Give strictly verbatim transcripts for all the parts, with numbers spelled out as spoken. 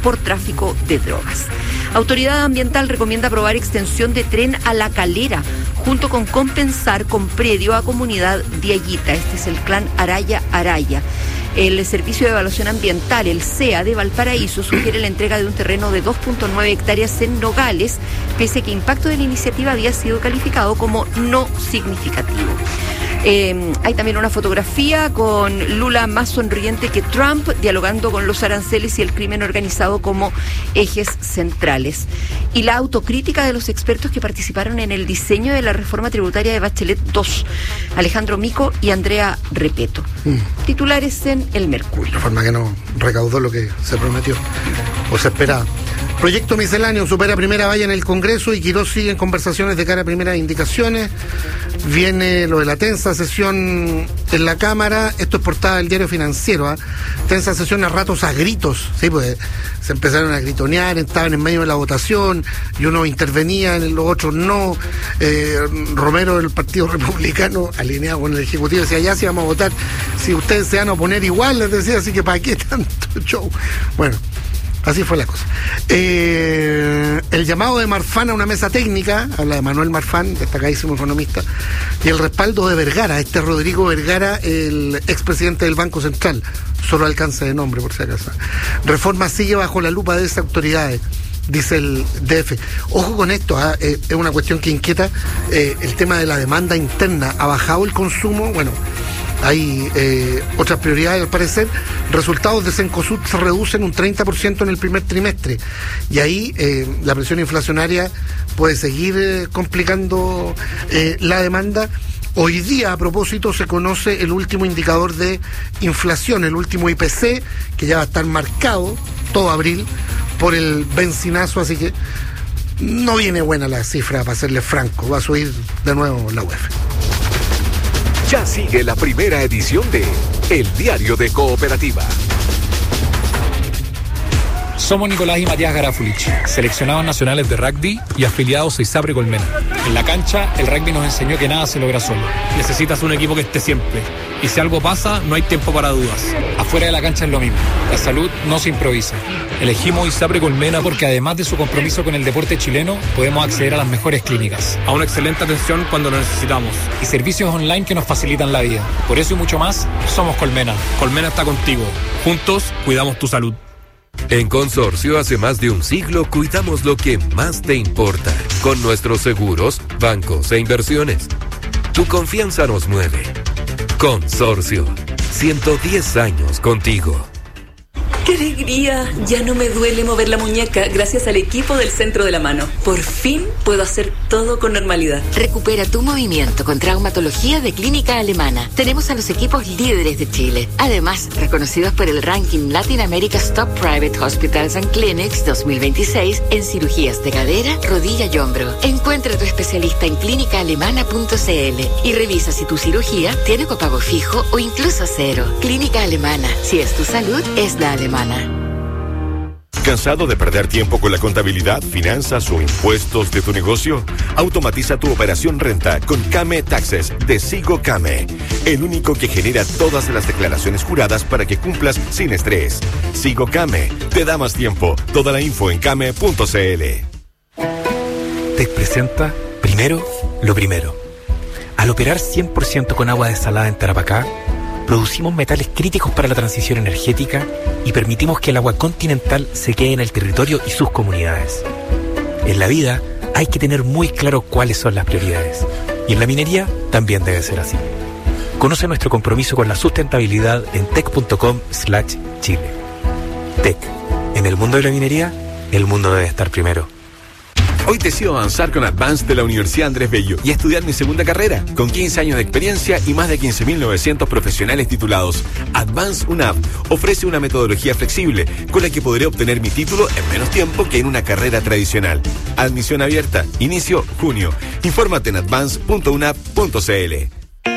por tráfico de drogas. Autoridad Ambiental recomienda aprobar extensión de tren a La Calera, junto con compensar con predio a comunidad Diaguita. Este es el clan Araya Araya. El Servicio de Evaluación Ambiental, el C E A de Valparaíso, sugiere la entrega de un terreno de dos punto nueve hectáreas en Nogales, pese a que el impacto de la iniciativa había sido calificado como no significativo. Eh, hay también una fotografía con Lula más sonriente que Trump, dialogando con los aranceles y el crimen organizado como ejes centrales. Y la autocrítica de los expertos que participaron en el diseño de la reforma tributaria de Bachelet dos, Alejandro Mico y Andrea Repeto. Mm. Titulares en El Mercurio. De forma que no recaudó lo que se prometió o se esperaba. Proyecto misceláneo supera primera valla en el Congreso y Quirós sigue en conversaciones de cara a primeras indicaciones. Viene lo de la tensa sesión en la Cámara. Esto es portada del Diario Financiero. ¿eh? Tensa sesión a ratos a gritos. Sí, pues se empezaron a gritonear, estaban en medio de la votación y uno intervenía, los otros no. Eh, Romero del Partido Republicano, alineado con el Ejecutivo, decía: ya sí vamos a votar. Si ustedes se van a oponer igual, les decía, así que ¿para qué tanto show? Bueno. Así fue la cosa. Eh, el llamado de Marfán a una mesa técnica, habla de Manuel Marfán, destacadísimo economista, y el respaldo de Vergara, este Rodrigo Vergara, el expresidente del Banco Central, solo alcance de nombre por si acaso. Reforma sigue bajo la lupa de esas autoridades, dice el D F. Ojo con esto, ¿eh? Eh, es una cuestión que inquieta, eh, el tema de la demanda interna. ¿Ha bajado el consumo? Bueno, hay eh, otras prioridades al parecer. Resultados de Cencosud se reducen un treinta por ciento en el primer trimestre y ahí eh, la presión inflacionaria puede seguir eh, complicando eh, la demanda. Hoy día, a propósito, se conoce el último indicador de inflación, el último I P C, que ya va a estar marcado todo abril por el bencinazo, así que no viene buena la cifra, para serle franco. Va a subir de nuevo la U E F. Ya sigue la primera edición de El Diario de Cooperativa. Somos Nicolás y Matías Garafulich, seleccionados nacionales de rugby y afiliados a ISAPRE Colmena. En la cancha, el rugby nos enseñó que nada se logra solo. Necesitas un equipo que esté siempre. Y si algo pasa, no hay tiempo para dudas. Afuera de la cancha es lo mismo. La salud no se improvisa. Elegimos ISAPRE Colmena porque además de su compromiso con el deporte chileno, podemos acceder a las mejores clínicas, a una excelente atención cuando lo necesitamos y servicios online que nos facilitan la vida. Por eso y mucho más, somos Colmena. Colmena está contigo. Juntos, cuidamos tu salud. En Consorcio, hace más de un siglo, cuidamos lo que más te importa, con nuestros seguros, bancos e inversiones. Tu confianza nos mueve. Consorcio, ciento diez años contigo. ¡Qué alegría! Ya no me duele mover la muñeca gracias al equipo del Centro de la Mano. Por fin puedo hacer todo con normalidad. Recupera tu movimiento con traumatología de Clínica Alemana. Tenemos a los equipos líderes de Chile. Además, reconocidos por el ranking Latin America's Top Private Hospitals and Clinics dos mil veintiséis en cirugías de cadera, rodilla y hombro. Encuentra a tu especialista en clínica alemana punto c l y revisa si tu cirugía tiene copago fijo o incluso cero. Clínica Alemana. Si es tu salud, es la alemana. ¿Cansado de perder tiempo con la contabilidad, finanzas o impuestos de tu negocio? Automatiza tu operación renta con Came Taxes de Sigo Came, el único que genera todas las declaraciones juradas para que cumplas sin estrés. Sigo Came te da más tiempo. Toda la info en came punto c l. Te presenta primero lo primero. Al operar cien por ciento con agua desalada en Tarapacá, producimos metales críticos para la transición energética y permitimos que el agua continental se quede en el territorio y sus comunidades. En la vida hay que tener muy claro cuáles son las prioridades. Y en la minería también debe ser así. Conoce nuestro compromiso con la sustentabilidad en tec punto com slash chile. Tec. En el mundo de la minería, el mundo debe estar primero. Hoy decido avanzar con Advance de la Universidad Andrés Bello y estudiar mi segunda carrera, con quince años de experiencia y más de quince mil novecientos profesionales titulados. Advance U N A V ofrece una metodología flexible con la que podré obtener mi título en menos tiempo que en una carrera tradicional. Admisión abierta, inicio junio. Infórmate en advance punto u n a v punto c l.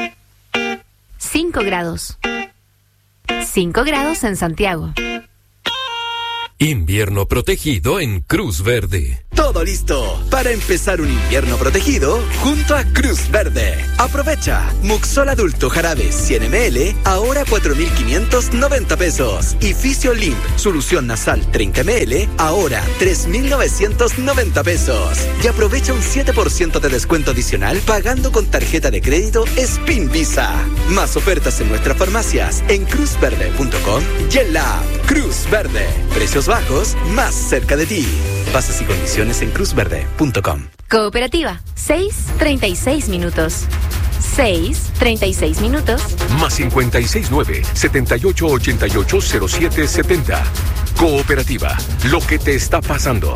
cinco grados. cinco grados en Santiago. Invierno protegido en Cruz Verde. Todo listo para empezar un invierno protegido junto a Cruz Verde. Aprovecha. Muxol adulto jarabe cien mililitros, ahora cuatro mil quinientos noventa pesos. Y Fisiolink, solución nasal treinta mililitros, ahora tres mil novecientos noventa pesos. Y aprovecha un siete por ciento de descuento adicional pagando con tarjeta de crédito Spin Visa. Más ofertas en nuestras farmacias en cruz verde punto com y en la app Cruz Verde. Precios bajos más cerca de ti. Bases y condiciones en cruz verde punto com. Cooperativa, seis treinta y seis minutos. seis treinta y seis minutos. Más cincuenta y seis nueve, setenta y ocho ochenta y ocho cero siete setenta. Cooperativa, lo que te está pasando.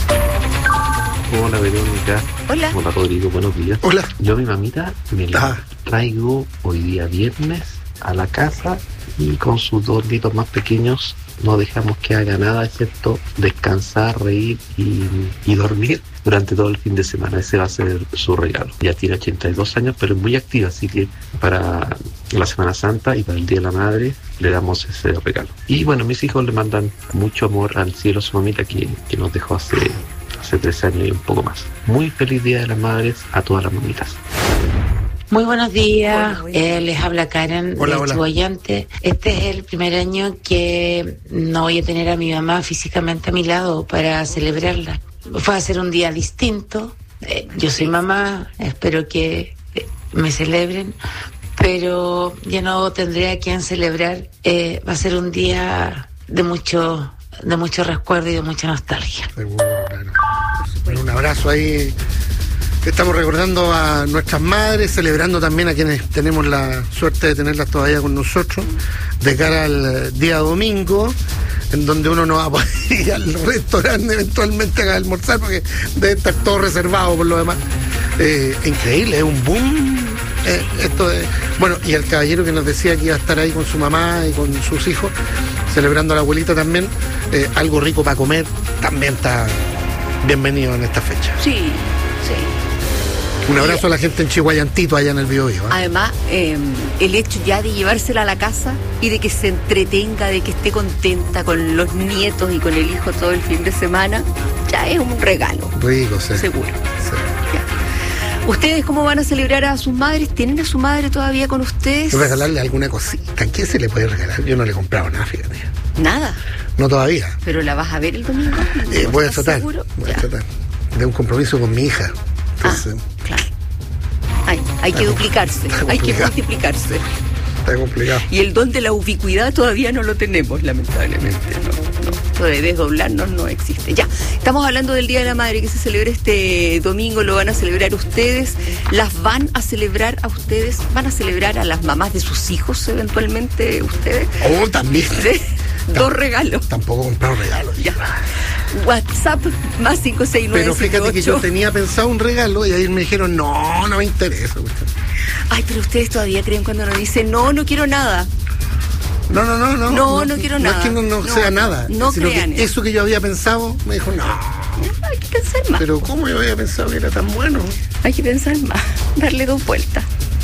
Hola, Verónica. Hola. Hola, Rodrigo, buenos días. Hola. Yo a mi mamita me la traigo hoy día viernes a la casa y con sus dos niños más pequeños no dejamos que haga nada excepto descansar, reír y, y dormir durante todo el fin de semana. Ese va a ser su regalo. Ya tiene ochenta y dos años, pero es muy activa, así que para la Semana Santa y para el Día de la Madre le damos ese regalo. Y bueno, mis hijos le mandan mucho amor al cielo a su mamita que, que nos dejó hace, hace tres años y un poco más. Muy feliz Día de las Madres a todas las mamitas. Muy buenos días, eh, les habla Karen hola, de hola. Chihuayante. Este es el primer año que no voy a tener a mi mamá físicamente a mi lado para celebrarla. Fue a ser un día distinto, eh, yo soy mamá, espero que eh, me celebren, pero ya no tendré a quien celebrar. Eh, va a ser un día de mucho, de mucho recuerdo y de mucha nostalgia. Seguro, claro. Bueno, un abrazo ahí. Estamos recordando a nuestras madres, celebrando también a quienes tenemos la suerte de tenerlas todavía con nosotros, de cara al día domingo, en donde uno no va a poder ir al restaurante eventualmente a almorzar, porque debe estar todo reservado por lo demás. Eh, increíble, es un boom. Eh, esto de, bueno, y el caballero que nos decía que iba a estar ahí con su mamá y con sus hijos, celebrando a la abuelita también, eh, algo rico para comer, también está bienvenido en esta fecha. Sí, sí. Un abrazo a la gente en Chihuayantito, allá en el Biobío, ¿eh? Además, eh, el hecho ya de llevársela a la casa y de que se entretenga, de que esté contenta con los nietos y con el hijo todo el fin de semana, ya es un regalo. Rico, sí. Seguro. Sí. Ya. ¿Ustedes cómo van a celebrar a sus madres? ¿Tienen a su madre todavía con ustedes? Regalarle alguna cosita. ¿Qué se le puede regalar? Yo no le he comprado nada, fíjate. Nada. No todavía. ¿Pero la vas a ver el domingo? Eh, voy a tratar. ¿Seguro? Voy Ya. a tratar. De un compromiso con mi hija. Entonces, Ah, claro. Hay, hay que duplicarse, hay que multiplicarse. Está complicado. Y el don de la ubicuidad todavía no lo tenemos, lamentablemente. No, no. Esto de desdoblarnos no existe. Ya, estamos hablando del Día de la Madre que se celebra este domingo. Lo van a celebrar ustedes. ¿Las van a celebrar a ustedes? ¿Van a celebrar a las mamás de sus hijos eventualmente ustedes? Oh, también. ¿Sí? Dos regalos. Tampoco compraron regalos. Ya. WhatsApp más cinco seis nueve. Pero fíjate que yo tenía pensado un regalo y ahí me dijeron, no, no me interesa. Ay, pero ustedes todavía creen cuando nos dicen, no, no quiero nada. No, no, no, no. No, no quiero nada. No es que no, no, No, sea nada. no sino crean que eso. eso que yo había pensado, me dijo, no. Hay que pensar más. Pero ¿cómo yo había pensado que era tan bueno? Hay que pensar más, darle dos vueltas.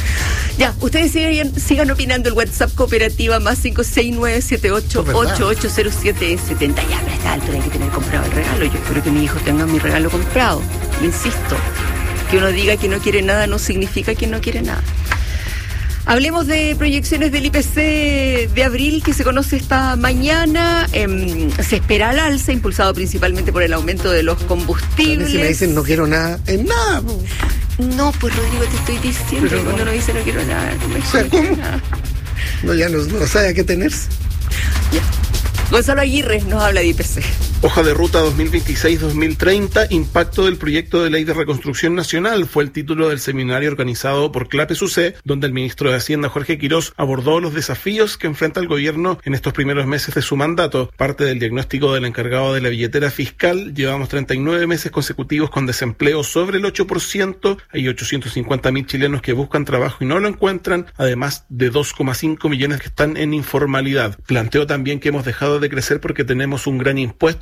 Ya, ustedes sigan, sigan opinando el WhatsApp Cooperativa más cinco seis nueve siete ocho ocho ocho cero siete siete cero. Ya, pero a esta altura hay que tener comprado el regalo. Yo espero que mis hijos tengan mi regalo comprado. Insisto, que uno diga que no quiere nada no significa que no quiere nada. Hablemos de proyecciones del I P C de abril que se conoce esta mañana. Eh, se espera al alza, impulsado principalmente por el aumento de los combustibles. Si me dicen no quiero nada, en nada. Po. No, pues Rodrigo, te estoy diciendo Pero que cuando no. uno dice no quiero nada, no, O sea, no quiero ¿cómo? nada. No, ya no, no sabe a qué tenerse. Ya. Gonzalo Aguirre nos habla de I P C. Hoja de ruta dos mil veintiséis a dos mil treinta, impacto del proyecto de ley de reconstrucción nacional, fue el título del seminario organizado por CLAPES U C, donde el ministro de Hacienda Jorge Quirós abordó los desafíos que enfrenta el gobierno en estos primeros meses de su mandato. Parte del diagnóstico del encargado de la billetera fiscal: llevamos treinta y nueve meses consecutivos con desempleo sobre el ocho por ciento, hay ochocientos cincuenta mil chilenos que buscan trabajo y no lo encuentran, además de dos coma cinco millones que están en informalidad. Planteó también que hemos dejado de crecer porque tenemos un gran impuesto al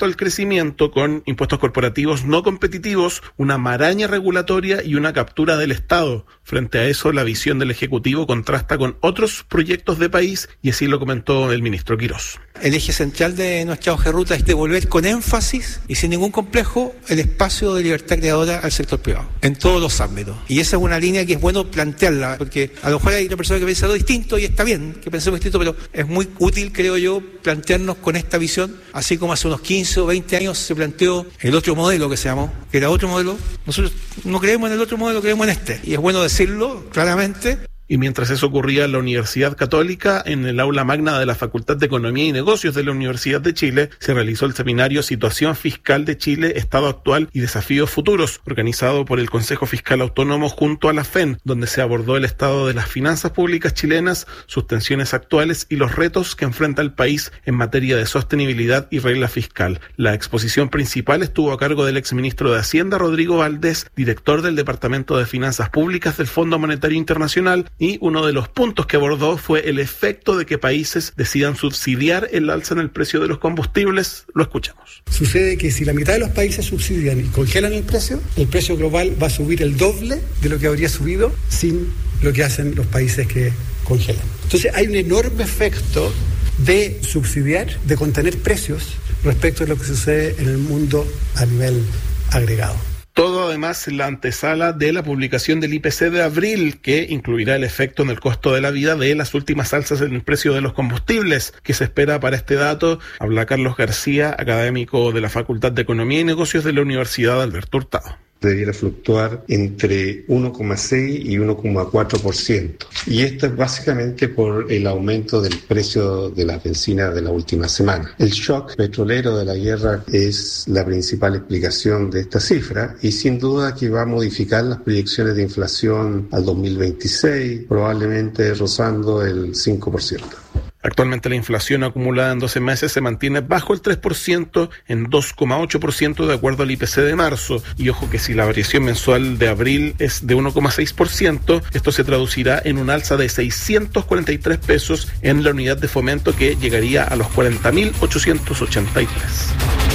al crecimiento con impuestos corporativos no competitivos, una maraña regulatoria y una captura del Estado. Frente a eso, la visión del Ejecutivo contrasta con otros proyectos de país y así lo comentó el ministro Quirós. El eje central de nuestra hoja de ruta es devolver con énfasis y sin ningún complejo el espacio de libertad creadora al sector privado, en todos los ámbitos. Y esa es una línea que es bueno plantearla, porque a lo mejor hay una persona que piensa lo distinto y está bien que pensemos distinto, pero es muy útil, creo yo, plantearnos con esta visión, así como hace unos quince o veinte años se planteó el otro modelo que se llamó, que era otro modelo. Nosotros no creemos en el otro modelo, creemos en este. Y es bueno decirlo claramente. Y mientras eso ocurría en la Universidad Católica, en el aula magna de la Facultad de Economía y Negocios de la Universidad de Chile, se realizó el seminario Situación Fiscal de Chile, Estado Actual y Desafíos Futuros, organizado por el Consejo Fiscal Autónomo junto a la F E N, donde se abordó el estado de las finanzas públicas chilenas, sus tensiones actuales y los retos que enfrenta el país en materia de sostenibilidad y regla fiscal. La exposición principal estuvo a cargo del exministro de Hacienda, Rodrigo Valdés, director del Departamento de Finanzas Públicas del Fondo Monetario Internacional, y uno de los puntos que abordó fue el efecto de que países decidan subsidiar el alza en el precio de los combustibles. Lo escuchamos. Sucede que si la mitad de los países subsidian y congelan el precio, el precio global va a subir el doble de lo que habría subido sin lo que hacen los países que congelan. Entonces hay un enorme efecto de subsidiar, de contener precios respecto de lo que sucede en el mundo a nivel agregado. Todo además en la antesala de la publicación del I P C de abril, que incluirá el efecto en el costo de la vida de las últimas alzas en el precio de los combustibles que se espera para este dato. Habla Carlos García, académico de la Facultad de Economía y Negocios de la Universidad Alberto Hurtado. Debiera fluctuar entre uno coma seis y uno coma cuatro por ciento. Y esto es básicamente por el aumento del precio de la benzina de la última semana. El shock petrolero de la guerra es la principal explicación de esta cifra y sin duda que va a modificar las proyecciones de inflación al dos mil veintiséis, probablemente rozando el cinco por ciento. Actualmente la inflación acumulada en doce meses se mantiene bajo el tres por ciento, en dos coma ocho por ciento de acuerdo al I P C de marzo. Y ojo que si la variación mensual de abril es de uno coma seis por ciento, esto se traducirá en un alza de seiscientos cuarenta y tres pesos en la unidad de fomento, que llegaría a los cuarenta mil ochocientos ochenta y tres.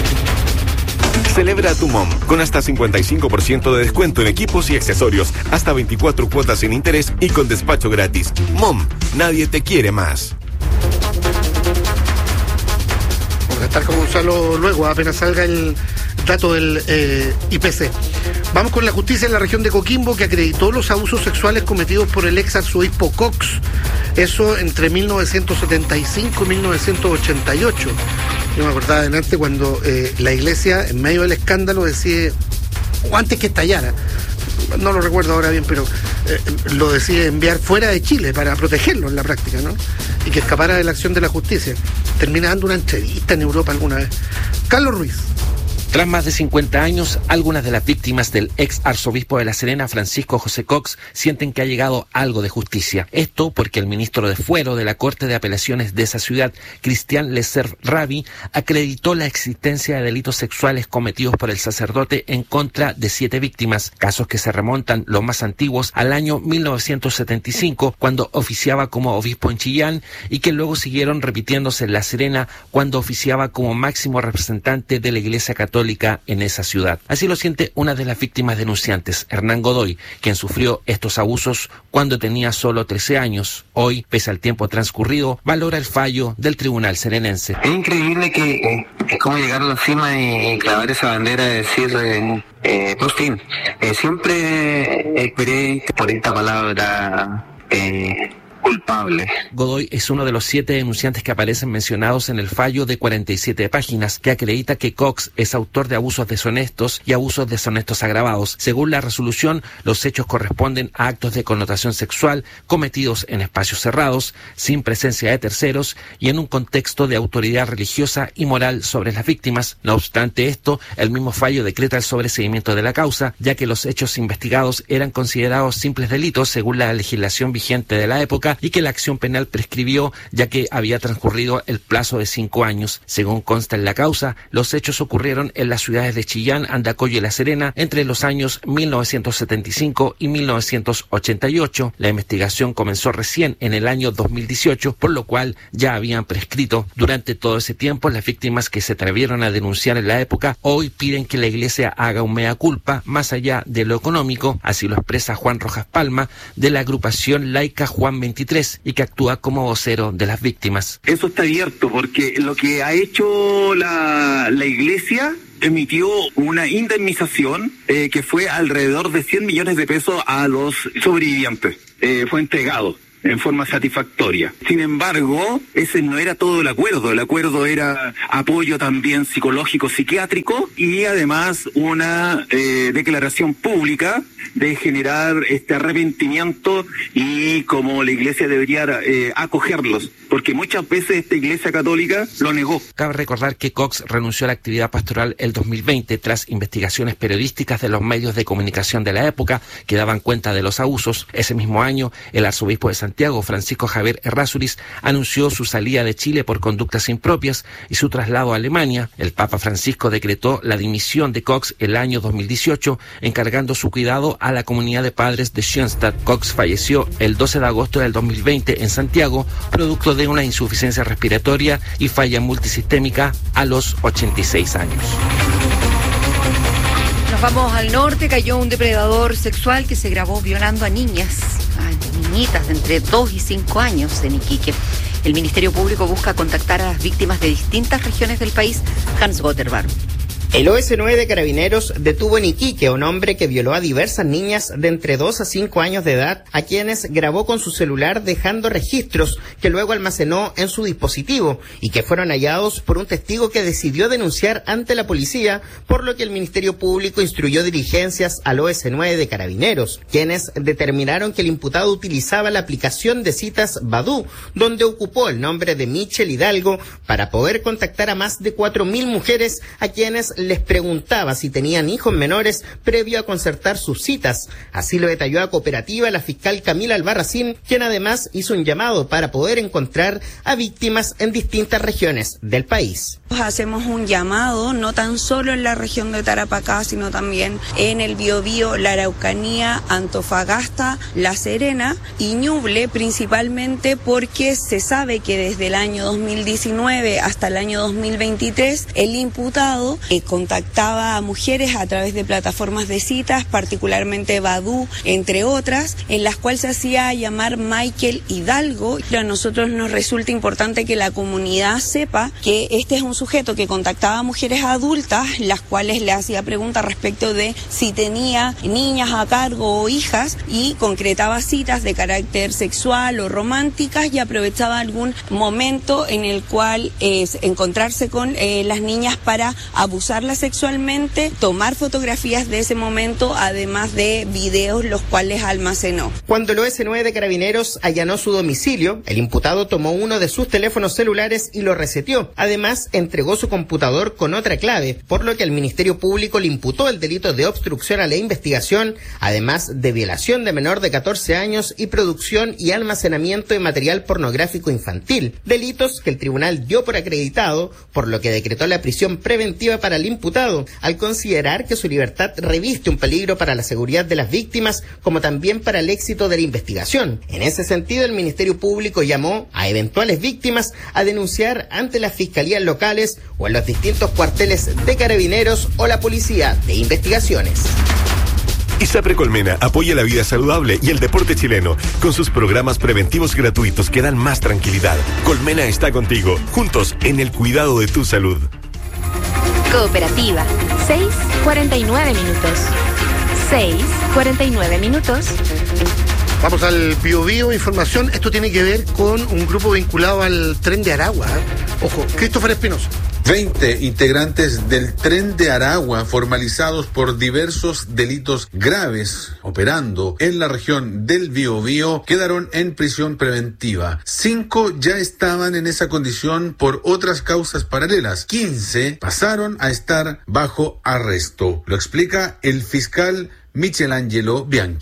Celebra tu MOM con hasta cincuenta y cinco por ciento de descuento en equipos y accesorios, hasta veinticuatro cuotas sin interés y con despacho gratis. MOM, nadie te quiere más. Vamos a estar con Gonzalo luego, apenas salga el dato del eh, I P C. Vamos con la justicia en la región de Coquimbo, que acreditó los abusos sexuales cometidos por el ex arzobispo Cox. Eso entre mil novecientos setenta y cinco y mil novecientos ochenta y ocho. Yo me acordaba de antes cuando eh, la iglesia, en medio del escándalo, decide, o antes que estallara, no lo recuerdo ahora bien, pero eh, lo decide enviar fuera de Chile para protegerlo en la práctica, ¿no? Y que escapara de la acción de la justicia. Termina dando una entrevista en Europa alguna vez. Carlos Ruiz. Tras más de cincuenta años, algunas de las víctimas del ex arzobispo de La Serena, Francisco José Cox, sienten que ha llegado algo de justicia. Esto porque el ministro de Fuero de la Corte de Apelaciones de esa ciudad, Cristian Lecerf Ravi, acreditó la existencia de delitos sexuales cometidos por el sacerdote en contra de siete víctimas, casos que se remontan, los más antiguos, al año mil novecientos setenta y cinco, cuando oficiaba como obispo en Chillán, y que luego siguieron repitiéndose en La Serena, cuando oficiaba como máximo representante de la Iglesia Católica en esa ciudad. Así lo siente una de las víctimas denunciantes, Hernán Godoy, quien sufrió estos abusos cuando tenía solo trece años. Hoy, pese al tiempo transcurrido, valora el fallo del tribunal serenense. Es increíble que eh, cómo llegaron encima y, y clavar esa bandera de decir eh, eh, por fin, eh, siempre esperé por esta palabra eh, culpable. Godoy es uno de los siete denunciantes que aparecen mencionados en el fallo de cuarenta y siete páginas que acredita que Cox es autor de abusos deshonestos y abusos deshonestos agravados. Según la resolución, los hechos corresponden a actos de connotación sexual cometidos en espacios cerrados, sin presencia de terceros y en un contexto de autoridad religiosa y moral sobre las víctimas. No obstante esto, el mismo fallo decreta el sobreseimiento de la causa, ya que los hechos investigados eran considerados simples delitos según la legislación vigente de la época época y que la acción penal prescribió ya que había transcurrido el plazo de cinco años. Según consta en la causa, los hechos ocurrieron en las ciudades de Chillán, Andacollo y La Serena entre los años mil novecientos setenta y cinco y mil novecientos ochenta y ocho. La investigación comenzó recién en el año dos mil dieciocho, por lo cual ya habían prescrito. Durante todo ese tiempo, las víctimas que se atrevieron a denunciar en la época hoy piden que la Iglesia haga un mea culpa más allá de lo económico, así lo expresa Juan Rojas Palma de la agrupación laica Juan veintitrés y que actúa como vocero de las víctimas. Eso está abierto porque lo que ha hecho la, la Iglesia emitió una indemnización eh, que fue alrededor de cien millones de pesos a los sobrevivientes. Eh, fue entregado en forma satisfactoria. Sin embargo, ese no era todo el acuerdo. El acuerdo era apoyo también psicológico, psiquiátrico y además una eh, declaración pública de generar este arrepentimiento y cómo la Iglesia debería eh, acogerlos, porque muchas veces esta Iglesia católica lo negó. Cabe recordar que Cox renunció a la actividad pastoral el dos mil veinte tras investigaciones periodísticas de los medios de comunicación de la época que daban cuenta de los abusos. Ese mismo año, el arzobispo de Santiago, Francisco Javier Errázuriz, anunció su salida de Chile por conductas impropias y su traslado a Alemania. El Papa Francisco decretó la dimisión de Cox el año dos mil dieciocho, encargando su cuidado a la comunidad de padres de Schoenstatt. Cox falleció el doce de agosto del dos mil veinte en Santiago, producto de una insuficiencia respiratoria y falla multisistémica a los ochenta y seis años. Nos vamos al norte. Cayó un depredador sexual que se grabó violando a niñas, a niñitas de entre dos y cinco años en Iquique. El Ministerio Público busca contactar a las víctimas de distintas regiones del país. Hans Gotterbarm. El O S nueve de Carabineros detuvo en Iquique a un hombre que violó a diversas niñas de entre dos a cinco años de edad, a quienes grabó con su celular dejando registros que luego almacenó en su dispositivo y que fueron hallados por un testigo que decidió denunciar ante la policía, por lo que el Ministerio Público instruyó diligencias al O S nueve de Carabineros, quienes determinaron que el imputado utilizaba la aplicación de citas Badoo, donde ocupó el nombre de Michelle Hidalgo para poder contactar a más de cuatro mil mujeres a quienes les preguntaba si tenían hijos menores previo a concertar sus citas. Así lo detalló a Cooperativa la fiscal Camila Albarracín, quien además hizo un llamado para poder encontrar a víctimas en distintas regiones del país. Hacemos un llamado no tan solo en la región de Tarapacá, sino también en el Biobío, la Araucanía, Antofagasta, La Serena y Ñuble, principalmente porque se sabe que desde el año dos mil diecinueve hasta el año dos mil veintitrés el imputado eh, contactaba a mujeres a través de plataformas de citas, particularmente Badoo, entre otras, en las cuales se hacía llamar Michael Hidalgo. A nosotros nos resulta importante que la comunidad sepa que este es un sujeto que contactaba a mujeres adultas, las cuales le hacía preguntas respecto de si tenía niñas a cargo o hijas y concretaba citas de carácter sexual o románticas y aprovechaba algún momento en el cual eh, encontrarse con eh, las niñas para abusarlas sexualmente, tomar fotografías de ese momento, además de videos los cuales almacenó. Cuando el O S nueve de Carabineros allanó su domicilio, el imputado tomó uno de sus teléfonos celulares y lo reseteó. Además, entregó su computador con otra clave, por lo que el Ministerio Público le imputó el delito de obstrucción a la investigación, además de violación de menor de catorce años y producción y almacenamiento de material pornográfico infantil, delitos que el tribunal dio por acreditado, por lo que decretó la prisión preventiva para el imputado, al considerar que su libertad reviste un peligro para la seguridad de las víctimas, como también para el éxito de la investigación. En ese sentido, el Ministerio Público llamó a eventuales víctimas a denunciar ante las fiscalías locales o en los distintos cuarteles de Carabineros o la Policía de Investigaciones. ISAPRE Colmena apoya la vida saludable y el deporte chileno con sus programas preventivos gratuitos que dan más tranquilidad. Colmena está contigo, juntos en el cuidado de tu salud. Cooperativa, seis cuarenta y nueve minutos. seis cuarenta y nueve minutos. Vamos al Biobío, información. Esto tiene que ver con un grupo vinculado al Tren de Aragua. Ojo, Christopher Espinosa. veinte integrantes del Tren de Aragua, formalizados por diversos delitos graves operando en la región del Biobío, quedaron en prisión preventiva. Cinco ya estaban en esa condición por otras causas paralelas. quince pasaron a estar bajo arresto. Lo explica el fiscal Michelangelo Bianchi.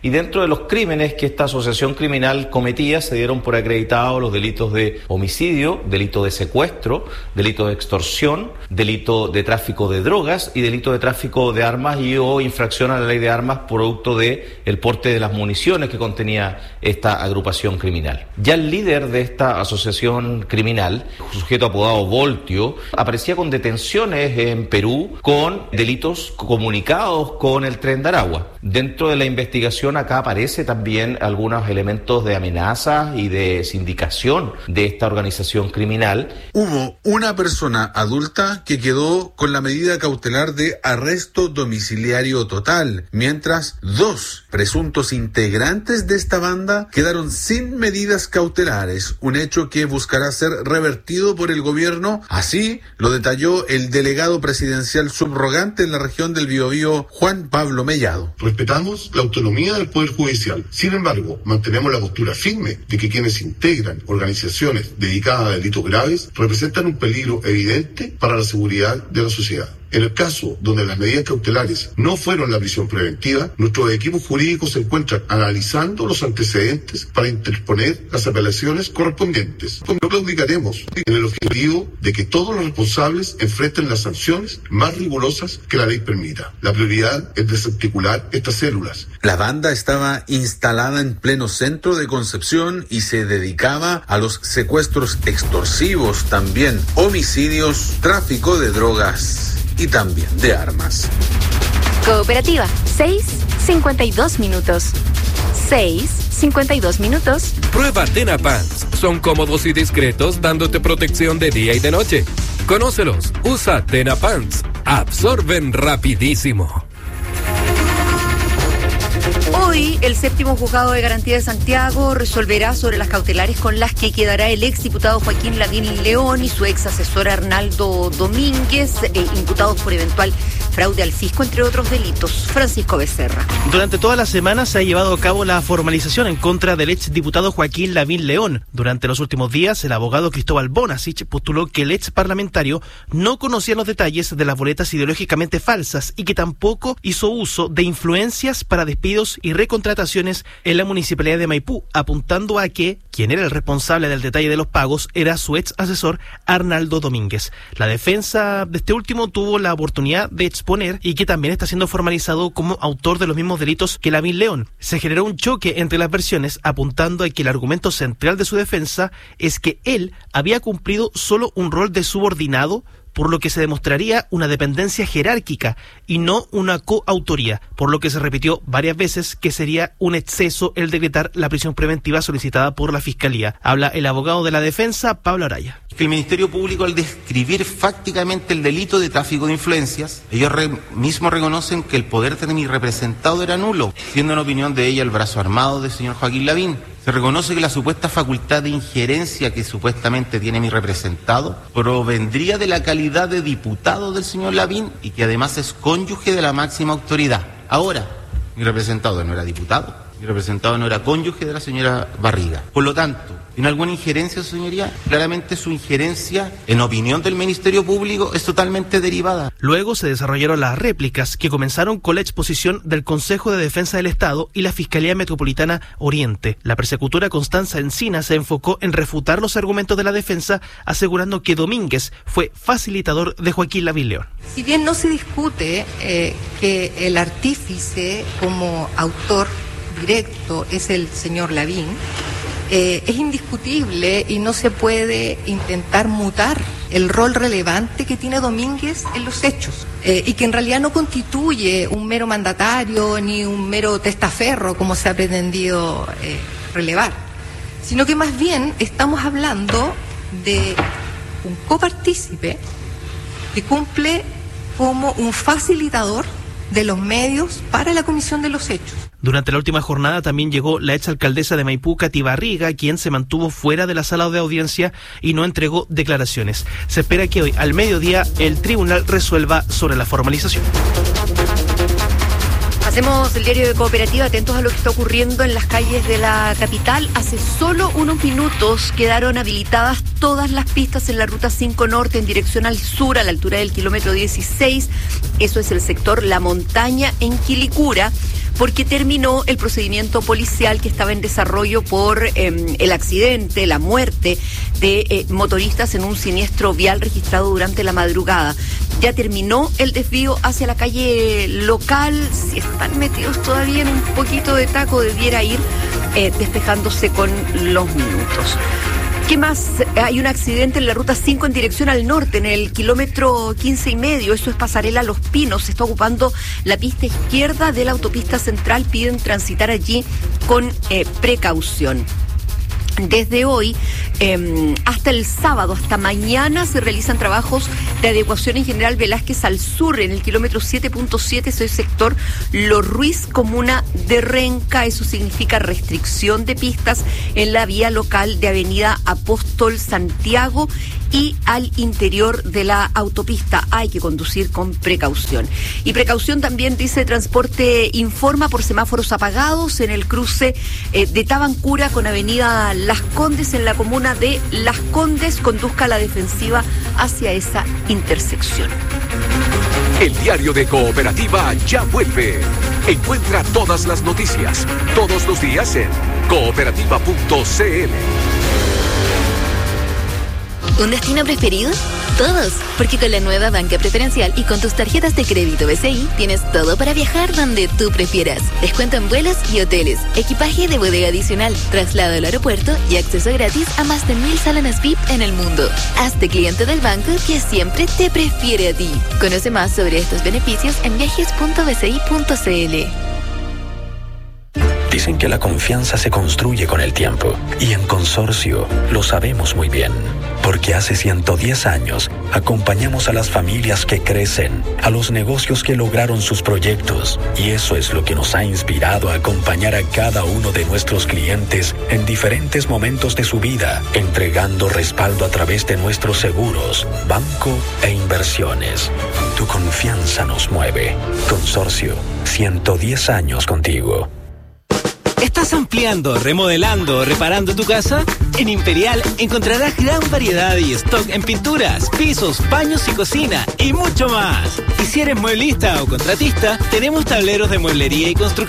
y dentro de los crímenes que esta asociación criminal cometía se dieron por acreditados los delitos de homicidio, delito de secuestro, delito de extorsión, delito de tráfico de drogas y delito de tráfico de armas y o infracción a la ley de armas producto de el porte de las municiones que contenía esta agrupación criminal. Ya el líder de esta asociación criminal, sujeto apodado Voltio, aparecía con detenciones en Perú con delitos comunicados con el Tren de Aragua. Dentro de la investigación acá aparece también algunos elementos de amenaza y de sindicación de esta organización criminal. Hubo una persona adulta que quedó con la medida cautelar de arresto domiciliario total, mientras dos presuntos integrantes de esta banda quedaron sin medidas cautelares, un hecho que buscará ser revertido por el gobierno. Así lo detalló el delegado presidencial subrogante en la región del Biobío, Juan Pablo Mellado. Respetamos la autonomía del Poder Judicial. Sin embargo, mantenemos la postura firme de que quienes integran organizaciones dedicadas a delitos graves representan un peligro evidente para la seguridad de la sociedad. En el caso donde las medidas cautelares no fueron la prisión preventiva, nuestros equipos jurídicos se encuentran analizando los antecedentes para interponer las apelaciones correspondientes. No claudicaremos en el objetivo de que todos los responsables enfrenten las sanciones más rigurosas que la ley permita. La prioridad es desarticular estas células. La banda estaba instalada en pleno centro de Concepción y se dedicaba a los secuestros extorsivos, también homicidios, tráfico de drogas y también de armas. Cooperativa, seis cincuenta y dos minutos. seis cincuenta y dos minutos. Prueba Tena Pants. Son cómodos y discretos, dándote protección de día y de noche. Conócelos. Usa Tena Pants. Absorben rapidísimo. Hoy, el séptimo juzgado de garantía de Santiago resolverá sobre las cautelares con las que quedará el exdiputado Joaquín Lavín León y su ex asesor Arnaldo Domínguez, eh, imputados por eventual fraude al fisco, entre otros delitos. Francisco Becerra. Durante toda la semana se ha llevado a cabo la formalización en contra del exdiputado Joaquín Lavín León. Durante los últimos días, el abogado Cristóbal Bonasich postuló que el ex parlamentario no conocía los detalles de las boletas ideológicamente falsas y que tampoco hizo uso de influencias para despidos y recontrataciones en la municipalidad de Maipú, apuntando a que quien era el responsable del detalle de los pagos era su ex asesor Arnaldo Domínguez. La defensa de este último tuvo la oportunidad de exponer y que también está siendo formalizado como autor de los mismos delitos que Lavín León. Se generó un choque entre las versiones, apuntando a que el argumento central de su defensa es que él había cumplido solo un rol de subordinado, por lo que se demostraría una dependencia jerárquica y no una coautoría, por lo que se repitió varias veces que sería un exceso el decretar la prisión preventiva solicitada por la Fiscalía. Habla el abogado de la defensa, Pablo Araya. Que el Ministerio Público, al describir fácticamente el delito de tráfico de influencias, ellos re mismos reconocen que el poder de mi representado era nulo, siendo en opinión de ella el brazo armado del señor Joaquín Lavín. Se reconoce que la supuesta facultad de injerencia que supuestamente tiene mi representado provendría de la calidad de diputado del señor Lavín y que además es cónyuge de la máxima autoridad. Ahora, mi representado no era diputado, mi representado no era cónyuge de la señora Barriga. Por lo tanto, ¿tiene alguna injerencia, señoría? Claramente su injerencia, en opinión del Ministerio Público, es totalmente derivada. Luego se desarrollaron las réplicas, que comenzaron con la exposición del Consejo de Defensa del Estado y la Fiscalía Metropolitana Oriente. La persecutora Constanza Encina se enfocó en refutar los argumentos de la defensa, asegurando que Domínguez fue facilitador de Joaquín Lavín León. Si bien no se discute eh, que el artífice como autor directo es el señor Lavín, Eh, es indiscutible y no se puede intentar mutar el rol relevante que tiene Domínguez en los hechos eh, y que en realidad no constituye un mero mandatario ni un mero testaferro como se ha pretendido eh, relevar, sino que más bien estamos hablando de un copartícipe que cumple como un facilitador de los medios para la comisión de los hechos. Durante la última jornada también llegó la exalcaldesa de Maipú, Katy Barriga, quien se mantuvo fuera de la sala de audiencia y no entregó declaraciones. Se espera que hoy, al mediodía, el tribunal resuelva sobre la formalización. Hacemos el diario de Cooperativa, atentos a lo que está ocurriendo en las calles de la capital. Hace solo unos minutos quedaron habilitadas todas las pistas en la ruta cinco Norte en dirección al sur, a la altura del kilómetro dieciséis. Eso es el sector La Montaña en Quilicura, porque terminó el procedimiento policial que estaba en desarrollo por eh, el accidente, la muerte de eh, motoristas en un siniestro vial registrado durante la madrugada. Ya terminó el desvío hacia la calle local. Si están metidos todavía en un poquito de taco, debiera ir eh, despejándose con los minutos. ¿Qué más? Hay un accidente en la ruta cinco en dirección al norte, en el kilómetro quince y medio. Eso es Pasarela Los Pinos. Se está ocupando la pista izquierda de la autopista central. Piden transitar allí con eh, precaución. Desde hoy eh, hasta el sábado, hasta mañana, se realizan trabajos de adecuación en General Velázquez al sur, en el kilómetro siete punto siete, ese sector Los Ruiz, comuna de Renca. Eso significa restricción de pistas en la vía local de Avenida Apóstol Santiago y al interior de la autopista. Hay que conducir con precaución. Y precaución también, dice Transporte Informa, por semáforos apagados en el cruce eh, de Tabancura con Avenida Las Condes en la comuna de Las Condes. Conduzca a la defensiva hacia esa intersección. El diario de Cooperativa ya vuelve. Encuentra todas las noticias, todos los días en cooperativa punto c l. ¿Un destino preferido? Todos, porque con la nueva banca preferencial y con tus tarjetas de crédito B C I tienes todo para viajar donde tú prefieras. Descuento en vuelos y hoteles, equipaje de bodega adicional, traslado al aeropuerto y acceso gratis a más de mil salones V I P en el mundo. Hazte cliente del banco que siempre te prefiere a ti. Conoce más sobre estos beneficios en viajes punto b c i punto c l. Dicen que la confianza se construye con el tiempo, y en Consorcio lo sabemos muy bien, porque hace ciento diez años acompañamos a las familias que crecen, a los negocios que lograron sus proyectos, y eso es lo que nos ha inspirado a acompañar a cada uno de nuestros clientes en diferentes momentos de su vida, entregando respaldo a través de nuestros seguros, banco e inversiones. Tu confianza nos mueve. Consorcio, ciento diez años contigo. ¿Estás ampliando, remodelando o reparando tu casa? En Imperial encontrarás gran variedad y stock en pinturas, pisos, baños y cocina y mucho más. Y si eres mueblista o contratista, tenemos tableros de mueblería y construcción